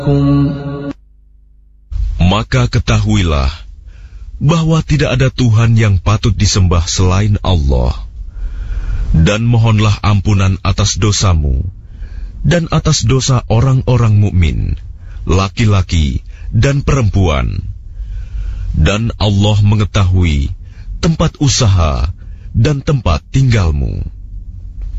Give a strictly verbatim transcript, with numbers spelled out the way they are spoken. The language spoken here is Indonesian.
Maka ketahuilah bahwa tidak ada Tuhan yang patut disembah selain Allah, dan mohonlah ampunan atas dosamu dan atas dosa orang-orang mukmin, laki-laki dan perempuan. Dan Allah mengetahui tempat usaha dan tempat tinggalmu.